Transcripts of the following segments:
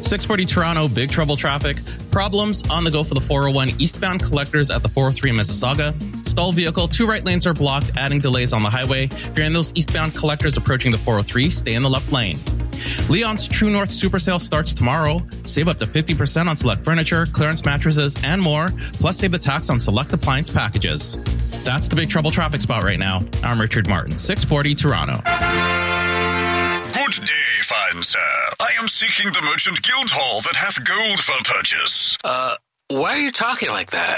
640 Toronto, big trouble traffic. Problems on the go for the 401 eastbound collectors at the 403 in Mississauga. Stalled vehicle, 2 right lanes are blocked, adding delays on the highway. If you're in those eastbound collectors approaching the 403, stay in the left lane. Leon's True North Super Sale starts tomorrow. Save up to 50% on select furniture, clearance mattresses, and more. Plus, save the tax on select appliance packages. That's the big trouble traffic spot right now. I'm Richard Martin, 640 Toronto. Good day, fine sir. I am seeking the merchant guild hall that hath gold for purchase. Why are you talking like that?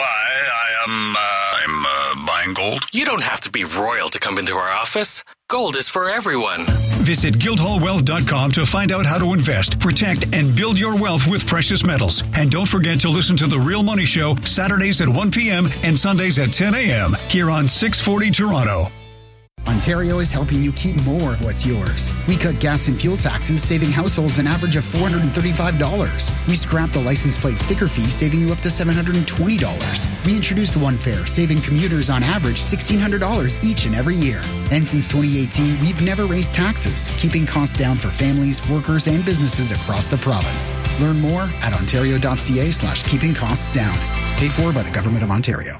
I'm buying gold. You don't have to be royal to come into our office. Gold is for everyone. Visit guildhallwealth.com to find out how to invest, protect, and build your wealth with precious metals. And don't forget to listen to The Real Money Show Saturdays at 1 p.m. and Sundays at 10 a.m. here on 640 Toronto. Ontario is helping you keep more of what's yours. We cut gas and fuel taxes, saving households an average of $435. We scrapped the license plate sticker fee, saving you up to $720. We introduced One Fare, saving commuters on average $1,600 each and every year. And since 2018, we've never raised taxes, keeping costs down for families, workers, and businesses across the province. Learn more at ontario.ca/keeping costs down. Paid for by the Government of Ontario.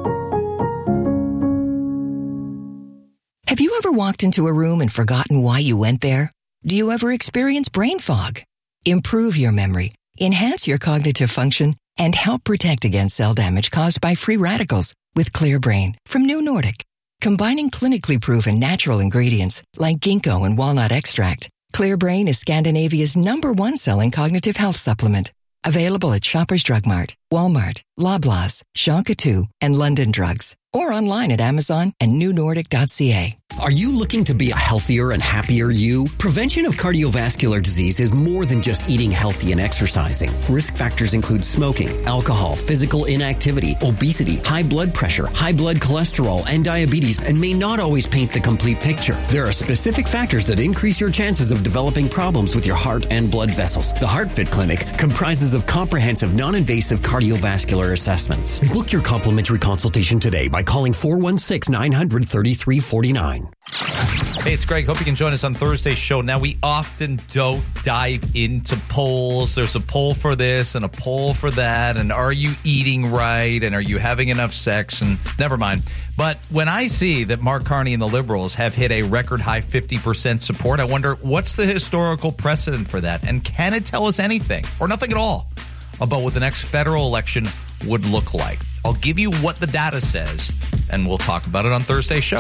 Have you ever walked into a room and forgotten why you went there? Do you ever experience brain fog? Improve your memory, enhance your cognitive function, and help protect against cell damage caused by free radicals with Clear Brain from New Nordic. Combining clinically proven natural ingredients like ginkgo and walnut extract, Clear Brain is Scandinavia's #1 selling cognitive health supplement. Available at Shoppers Drug Mart, Walmart, Loblaws, Shonka2, and London Drugs. Or online at Amazon and newnordic.ca. Are you looking to be a healthier and happier you? Prevention of cardiovascular disease is more than just eating healthy and exercising. Risk factors include smoking, alcohol, physical inactivity, obesity, high blood pressure, high blood cholesterol, and diabetes, and may not always paint the complete picture. There are specific factors that increase your chances of developing problems with your heart and blood vessels. The HeartFit Clinic comprises of comprehensive, non-invasive cardiovascular assessments. Book your complimentary consultation today by calling 416-900-3349. Hey, it's Greg. Hope you can join us on Thursday's show. Now, we often don't dive into polls. There's a poll for this and a poll for that. And are you eating right? And are you having enough sex? And never mind. But when I see that Mark Carney and the Liberals have hit a record high 50% support, I wonder what's the historical precedent for that? And can it tell us anything or nothing at all about what the next federal election would look like? I'll give you what the data says, and we'll talk about it on Thursday's show.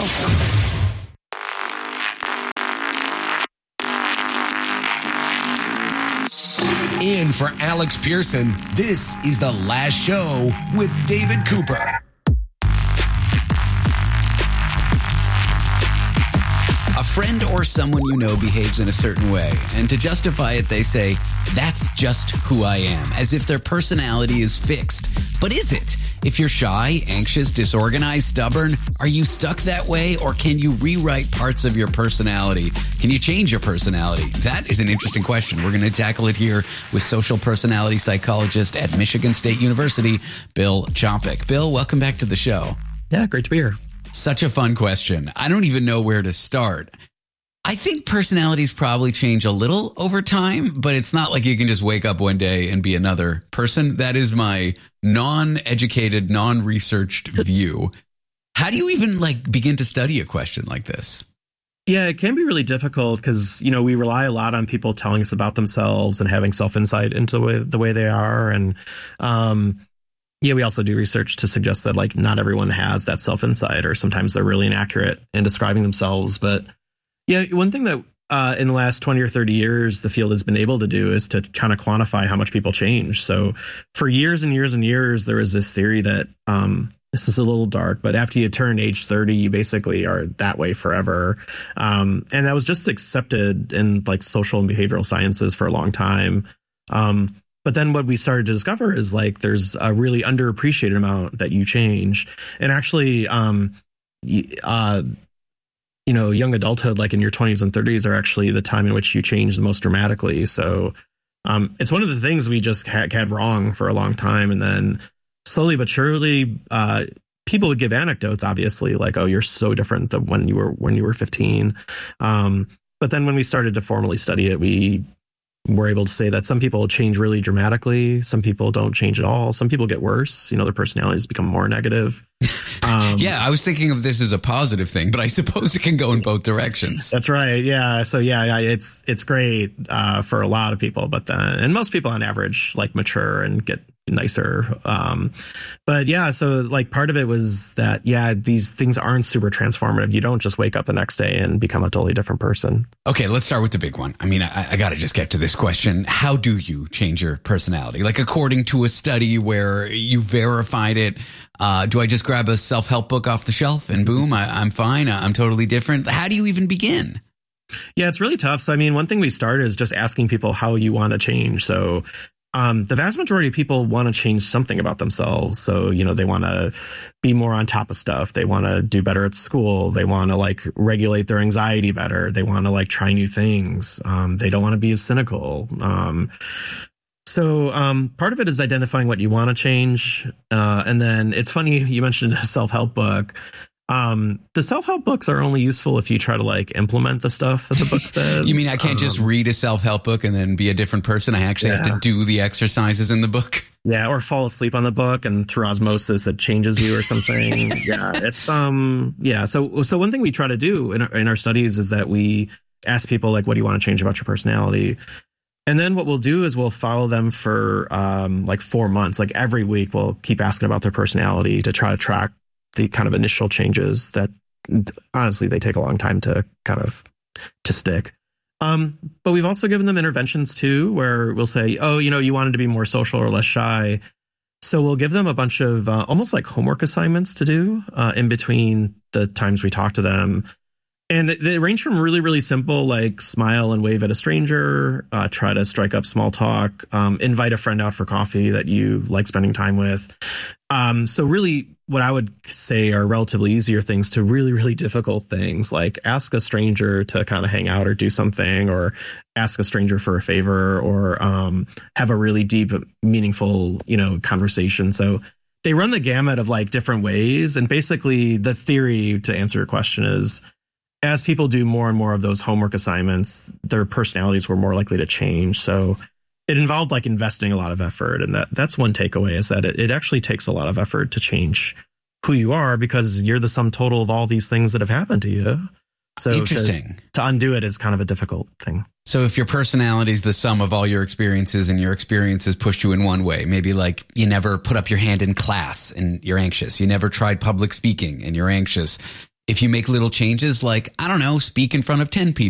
In for Alex Pearson, this is The Last Show with David Cooper. A friend or someone you know behaves in a certain way, and to justify it, they say, "That's just who I am," as if their personality is fixed. But is it? If you're shy, anxious, disorganized, stubborn, are you stuck that way, or can you rewrite parts of your personality? Can you change your personality? That is an interesting question. We're going to tackle it here with social personality psychologist at Michigan State University, Bill Chopik. Bill, welcome back to the show. Yeah, great to be here. Such a fun question. I don't even know where to start. I think personalities probably change a little over time, but it's not like you can just wake up one day and be another person. That is my non-educated, non-researched view. How do you even begin to study a question like this? Yeah, it can be really difficult because, we rely a lot on people telling us about themselves and having self-insight into the way they are. And, we also do research to suggest that not everyone has that self-insight, or sometimes they're really inaccurate in describing themselves. But yeah, one thing that in the last 20 or 30 years, the field has been able to do is to kind of quantify how much people change. So for years and years and years, there was this theory that this is a little dark, but after you turn age 30, you basically are that way forever. And that was just accepted in social and behavioral sciences for a long time. But then what we started to discover is there's a really underappreciated amount that you change. And actually, young adulthood, in your 20s and 30s, are actually the time in which you change the most dramatically. So it's one of the things we just had wrong for a long time. And then slowly but surely, people would give anecdotes, obviously, oh, you're so different than when you were 15. But then when we started to formally study it, we we're able to say that some people change really dramatically. Some people don't change at all. Some people get worse. Their personalities become more negative. Yeah, I was thinking of this as a positive thing, but I suppose it can go in both directions. That's right. Yeah. So it's great for a lot of people, and most people on average like mature and get nicer. But yeah, so like part of it was that, these things aren't super transformative. You don't just wake up the next day and become a totally different person. Okay, let's start with the big one. I mean, I got to just get to this question. How do you change your personality? Like according to a study where you verified it, do I just grab a self-help book off the shelf and boom, I'm fine. I'm totally different. How do you even begin? Yeah, it's really tough. So, I mean, one thing we started is just asking people how you want to change. So the vast majority of people want to change something about themselves. So, they want to be more on top of stuff. They want to do better at school. They want to like regulate their anxiety better. They want to like try new things. They don't want to be as cynical. So part of it is identifying what you want to change. And then it's funny, you mentioned a self-help book. The self-help books are only useful if you try to like implement the stuff that the book says. You mean I can't just read a self-help book and then be a different person? I actually have to do the exercises in the book. Yeah, or fall asleep on the book and through osmosis it changes you or something. It's So one thing we try to do in our studies is that we ask people like, what do you want to change about your personality? And then what we'll do is we'll follow them for like 4 months. Like every week we'll keep asking about their personality to try to track the kind of initial changes that honestly they take a long time to kind of to stick. But we've also given them interventions too, where we'll say, oh, you wanted to be more social or less shy. So we'll give them a bunch of almost like homework assignments to do in between the times we talk to them. And they range from really, really simple, like smile and wave at a stranger, try to strike up small talk, invite a friend out for coffee that you like spending time with. So really what I would say are relatively easier things to really, really difficult things, like ask a stranger to kind of hang out or do something, or ask a stranger for a favor, or have a really deep, meaningful, conversation. So they run the gamut of like different ways. And basically the theory to answer your question is, as people do more and more of those homework assignments, their personalities were more likely to change. So it involved like investing a lot of effort. And that's one takeaway, is that it actually takes a lot of effort to change who you are, because you're the sum total of all these things that have happened to you. So interesting. To undo it is kind of a difficult thing. So if your personality is the sum of all your experiences, and your experiences pushed you in one way, maybe like you never put up your hand in class and you're anxious. You never tried public speaking and you're anxious. If you make little changes, like, I don't know, speak in front of 10 people.